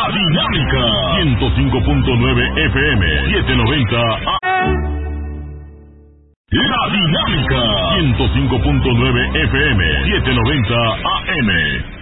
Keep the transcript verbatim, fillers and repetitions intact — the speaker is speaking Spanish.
La Dinámica ciento cinco punto nueve F M, setecientos noventa A M. La Dinámica ciento cinco punto nueve F M, setecientos noventa A M.